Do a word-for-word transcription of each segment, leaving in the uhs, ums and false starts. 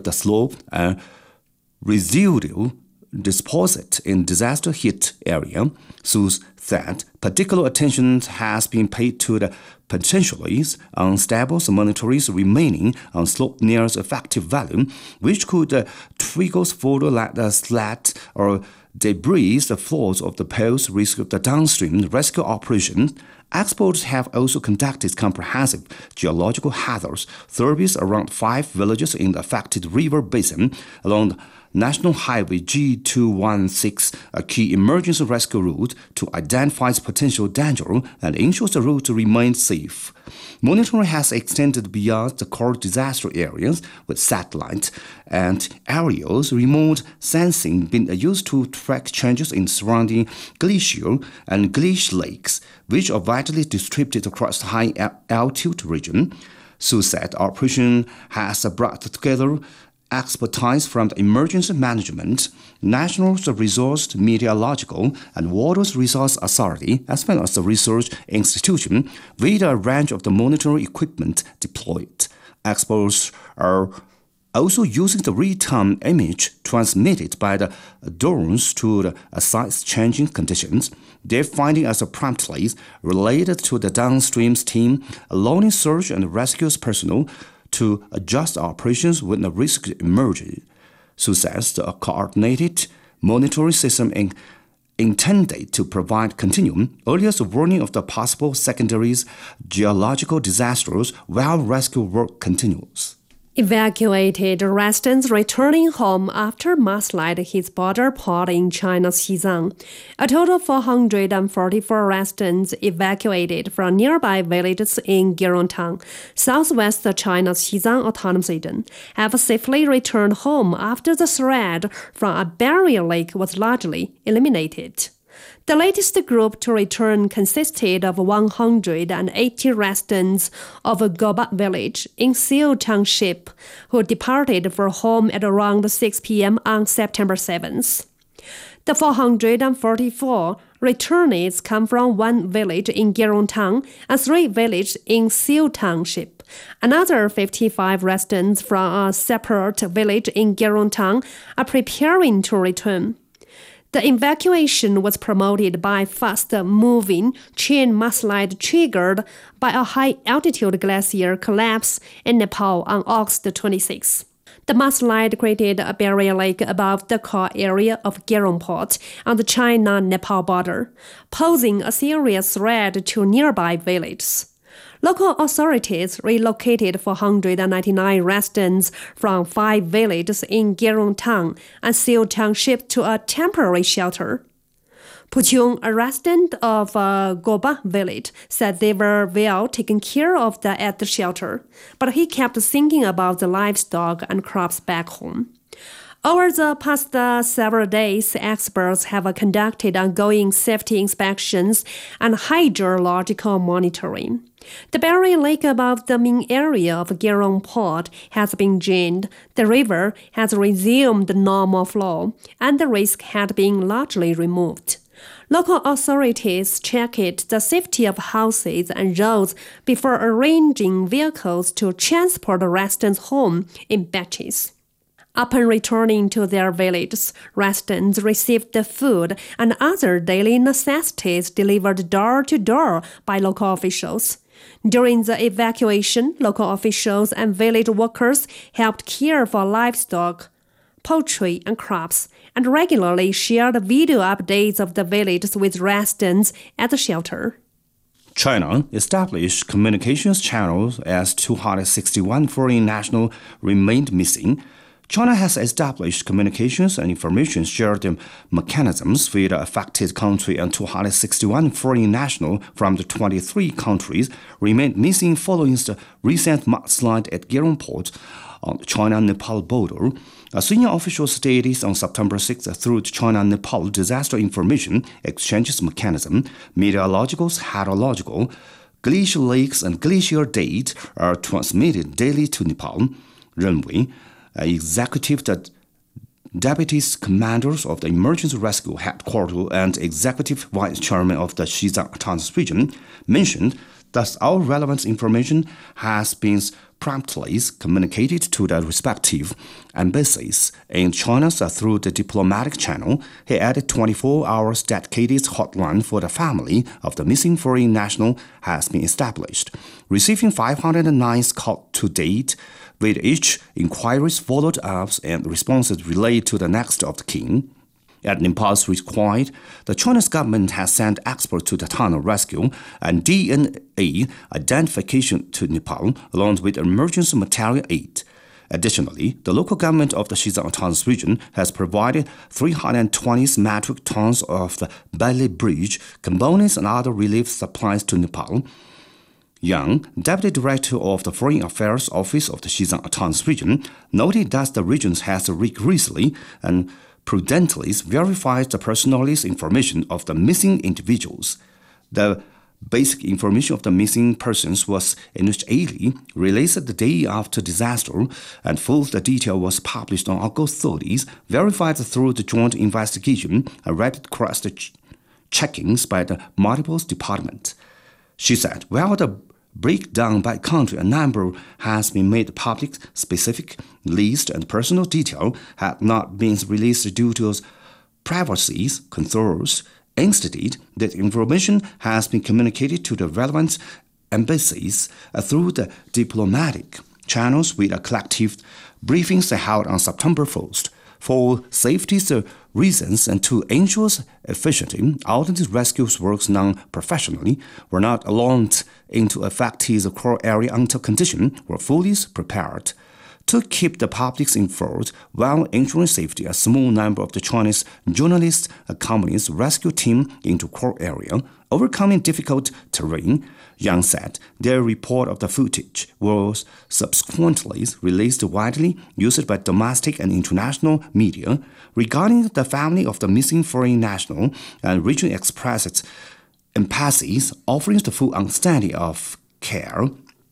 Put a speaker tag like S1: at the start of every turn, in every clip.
S1: the slope and residual deposit in disaster-hit area, so that particular attention has been paid to the potentially unstable monitories remaining on slope near the effective value, which could uh, trigger further uh, slat or debris the floors of the poles risk of the downstream rescue operation. Experts have also conducted comprehensive geological hazards surveys around five villages in the affected river basin along National Highway G two one six, a key emergency rescue route, to identify potential danger and ensure the route remains safe. Monitoring has extended beyond the core disaster areas, with satellite and aerial remote sensing being used to track changes in surrounding glacier and glacial lakes, which are widely distributed across the high-altitude region. So that operation has brought together expertise from the emergency management, National Resource Meteorological and Water Resource Authority, as well as the research institution, with a range of the monitoring equipment deployed. Experts are also using the real-time image transmitted by the drones to assess changing conditions. Their finding as promptly related to the downstream team, allowing search and rescue personnel to adjust operations when a risk emerges. So says the coordinated monitoring system in, intended to provide continuum earliest warning of the possible secondary geological disasters while rescue work continues.
S2: Evacuated residents returning home after mudslide hits border port in China's Xizang. A total of four hundred forty-four residents evacuated from nearby villages in Gerontang, southwest China's Xizang Autonomous Region, have safely returned home after the threat from a barrier lake was largely eliminated. The latest group to return consisted of one hundred eighty residents of Goba village in Xiu Township, who departed for home at around six p.m. on September seventh. The four hundred forty-four returnees come from one village in Gerontang and three villages in Xiu Township. Another fifty-five residents from a separate village in Gerontang are preparing to return. The evacuation was promoted by fast-moving chain mudslide triggered by a high-altitude glacier collapse in Nepal on August twenty-sixth. The mudslide created a barrier lake above the core area of Gerong Port on the China-Nepal border, posing a serious threat to nearby villages. Local authorities relocated four hundred ninety-nine residents from five villages in Gerontang and Xiu Township to a temporary shelter. Puchung, a resident of uh, Goba village, said they were well taken care of the, at the shelter, but he kept thinking about the livestock and crops back home. Over the past uh, several days, experts have uh, conducted ongoing safety inspections and hydrological monitoring. The barrier lake above the main area of Gerong Port has been drained, the river has resumed normal flow, and the risk had been largely removed. Local authorities checked the safety of houses and roads before arranging vehicles to transport residents home in batches. Upon returning to their villages, residents received the food and other daily necessities delivered door to door by local officials. During the evacuation, local officials and village workers helped care for livestock, poultry, and crops, and regularly shared video updates of the villages with residents at the shelter.
S1: China established communications channels as two hundred sixty-one foreign nationals remained missing. China has established communications and information sharing mechanisms with the affected country, and two hundred sixty-one foreign nationals from the twenty-three countries remained missing following the recent mudslide at Gerong Port on the China-Nepal border. A senior official stated on September sixth through the China-Nepal Disaster Information Exchanges Mechanism, meteorological, hydrological, glacial lakes, and glacier data are transmitted daily to Nepal. Renwei, executive the deputies commanders of the Emergency Rescue Headquarters and executive vice chairman of the Xizang Autonomous Region, mentioned that all relevant information has been promptly communicated to the respective embassies in China through the diplomatic channel. He added twenty-four hours dedicated hotline for the family of the missing foreign national has been established, receiving five hundred nine calls to date, with each inquiries followed up and responses relayed to the next of kin. At Nepal's request, the Chinese government has sent experts to the tunnel rescue and D N A identification to Nepal, along with emergency material aid. Additionally, the local government of the Xizang Autonomous Region has provided three hundred twenty metric tons of the Bailey Bridge components and other relief supplies to Nepal. Yang, Deputy Director of the Foreign Affairs Office of the Xizang Autonomous Region, noted that the region has rigorously and prudently verified the personal information of the missing individuals. The basic information of the missing persons was initially released the day after disaster, and full detail was published on August thirtieth, verified through the joint investigation and rapid cross-checkings by the multiple departments. She said, while the breakdown by country and number has been made public, specific list and personal detail had not been released due to privacy concerns. Instead, that information has been communicated to the relevant embassies through the diplomatic channels with a collective briefings held on September first. For safety reasons and to ensure efficiently, alternative rescue works non-professionally were not allowed into affected core area until conditions were fully prepared. To keep the public informed while ensuring safety, a small number of the Chinese journalists accompanied the rescue team into core area, overcoming difficult terrain. Yang said their report of the footage was subsequently released widely, used by domestic and international media. Regarding the family of the missing foreign national, and region expressed embassies offering the full understanding of care.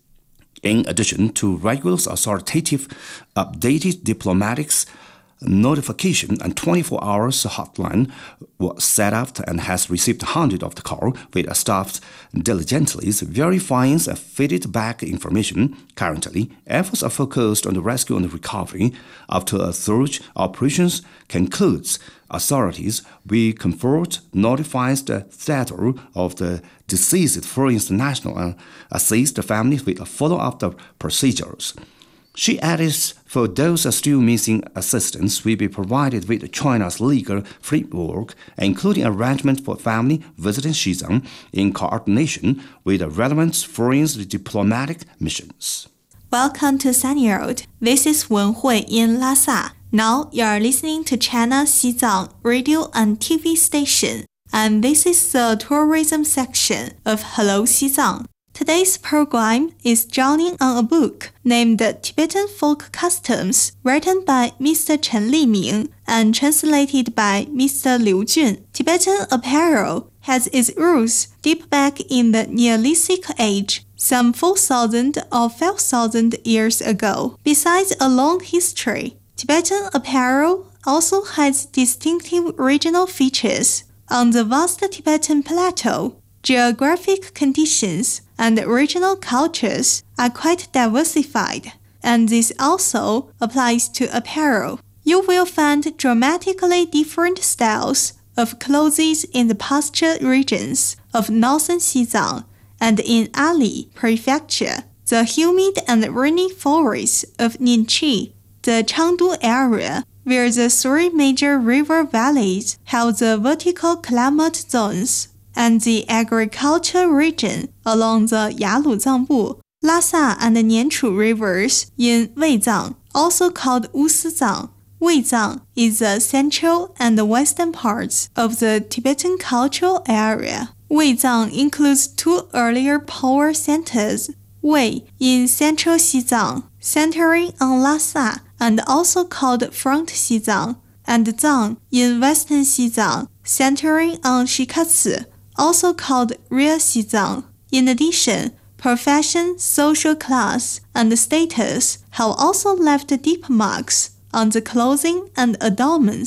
S1: In addition to regular authoritative updated diplomatics notification, and twenty-four hours hotline was set up and has received hundreds of the calls, with a staff diligently verifying and feeding back information. Currently, efforts are focused on the rescue and recovery. After a thorough operations concludes, authorities will convert notifies the status of the deceased foreign national and assist the family with a follow-up the procedures. She added, for those still missing, assistance will be provided with China's legal framework, including arrangements for family visiting Xizang in coordination with the relevant foreign diplomatic missions.
S3: Welcome to Sunny Road. This is Wenhui in Lhasa. Now you are listening to China Xizang radio and T V station, and this is the tourism section of Hello Xizang. Today's program is Journeying on a book named Tibetan Folk Customs, written by Mister Chen Liming and translated by Mister Liu Jun. Tibetan apparel has its roots deep back in the Neolithic age, some four thousand or five thousand years ago. Besides a long history, Tibetan apparel also has distinctive regional features. On the vast Tibetan plateau, geographic conditions and regional cultures are quite diversified, and this also applies to apparel. You will find dramatically different styles of clothes in the pasture regions of northern Xizang and in Ali Prefecture, the humid and rainy forests of Ningqi, the Chengdu area, where the three major river valleys have the vertical climate zones, and the agriculture region along the Yaluzangbu, Lhasa and Nianchu rivers in Weizang, also called Wusizang. Weizang is the central and western parts of the Tibetan cultural area. Weizang includes two earlier power centers, Wei in central Xizang, centering on Lhasa and also called Front Xizang, and Zang in western Xizang, centering on Shikatsu, also called Rear Xizang. In addition, profession, social class, and status have also left deep marks on the clothing and adornments.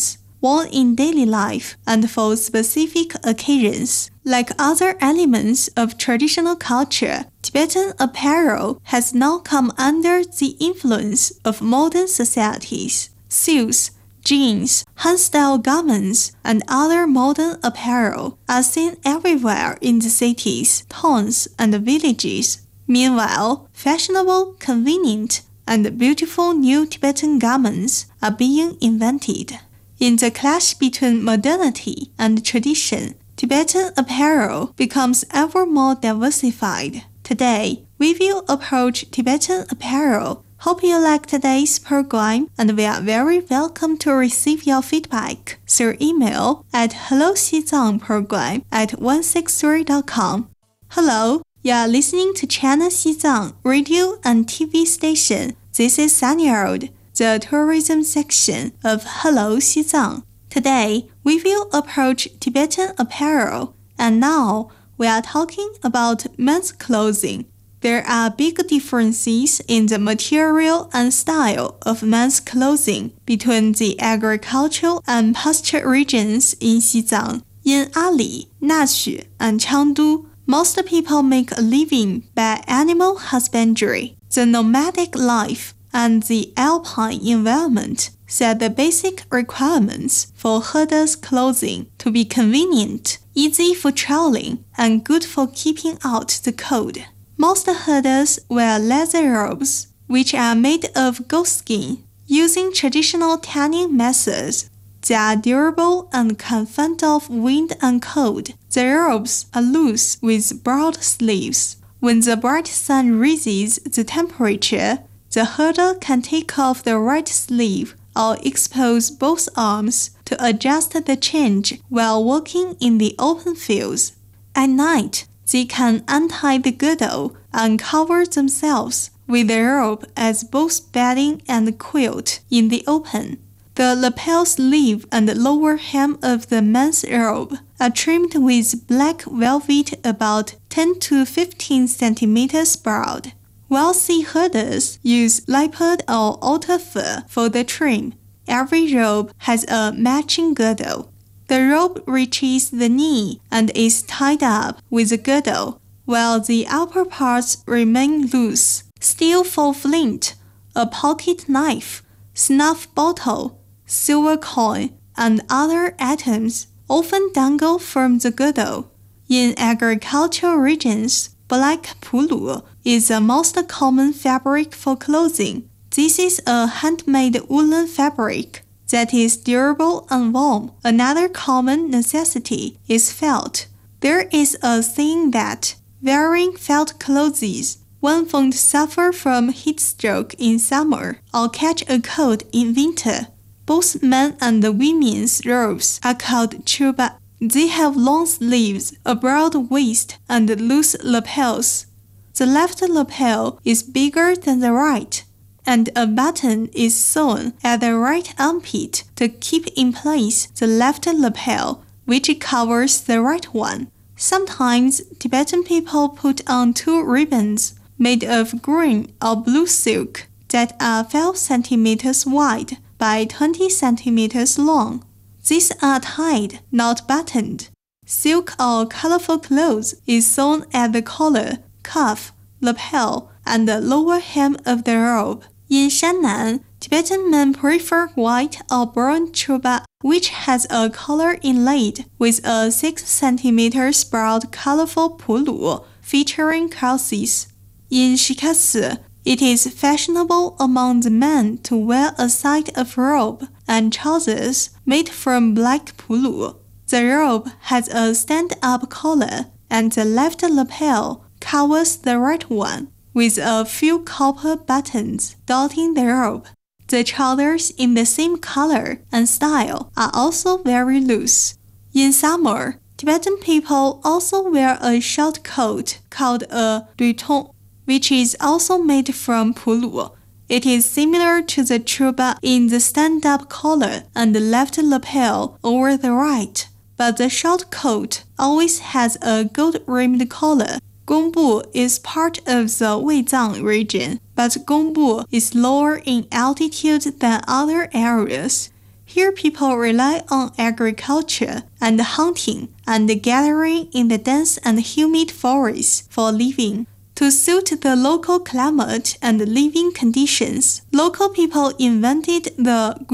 S3: worn in daily life and for specific occasions. Like other elements of traditional culture, Tibetan apparel has now come under the influence of modern societies. Suits, jeans, Han-style garments, and other modern apparel are seen everywhere in the cities, towns, and villages. Meanwhile, fashionable, convenient, and beautiful new Tibetan garments are being invented. In the clash between modernity and tradition, Tibetan apparel becomes ever more diversified. Today, we will approach Tibetan apparel. Hope you like today's program, and we are very welcome to receive your feedback through email at hello xizangprogram at one six three dot com. Hello, you are listening to China Xizang radio and T V station. This is Sunny Road, the tourism section of Hello Xizang. Today, we will approach Tibetan apparel, and now we are talking about men's clothing. There are big differences in the material and style of men's clothing between the agricultural and pasture regions in Xizang. In Ali, Naxu, and Chengdu, most people make a living by animal husbandry. The nomadic life and the alpine environment set the basic requirements for herders' clothing to be convenient, easy for traveling, and good for keeping out the cold. Most herders wear leather robes, which are made of goat skin, using traditional tanning methods. They are durable and can fend off wind and cold. The robes are loose with broad sleeves. When the bright sun raises the temperature, the herder can take off the right sleeve or expose both arms to adjust the change while walking in the open fields. At night, they can untie the girdle and cover themselves with the robe as both bedding and quilt in the open. The lapel sleeve and lower hem of the men's robe are trimmed with black velvet about ten to fifteen centimeters broad. Wealthy herders use leopard or otter fur for the trim. Every robe has a matching girdle. The robe reaches the knee and is tied up with a girdle, while the upper parts remain loose. Steel for flint, a pocket knife, snuff bottle, silver coin, and other items often dangle from the girdle. In agricultural regions, black pulu is the most common fabric for clothing. This is a handmade woolen fabric that is durable and warm. Another common necessity is felt. There is a saying that wearing felt clothes, one won't suffer from heat stroke in summer or catch a cold in winter. Both men and women's robes are called chuba. They have long sleeves, a broad waist, and loose lapels. The left lapel is bigger than the right, and a button is sewn at the right armpit to keep in place the left lapel, which covers the right one. Sometimes Tibetan people put on two ribbons made of green or blue silk that are five centimeters wide by twenty centimeters long. These are tied, not buttoned. Silk or colorful clothes is sewn at the collar, cuff, lapel, and the lower hem of the robe. In Shannan, Tibetan men prefer white or brown chuba, which has a collar inlaid with a six centimeters broad colorful pulu featuring crosses. In Shikasu, it is fashionable among the men to wear a side of robe and trousers made from black pulu. The robe has a stand-up collar, and the left lapel covers the right one, with a few copper buttons dotting the robe. The trousers in the same color and style are also very loose. In summer, Tibetan people also wear a short coat called a duitong, which is also made from pulu. It is similar to the chuba in the stand-up collar and the left lapel over the right, but the short coat always has a gold-rimmed collar. Gongbu is part of the Weizang region, but Gongbu is lower in altitude than other areas. Here people rely on agriculture and hunting and gathering in the dense and humid forests for living. To suit the local climate and living conditions, local people invented the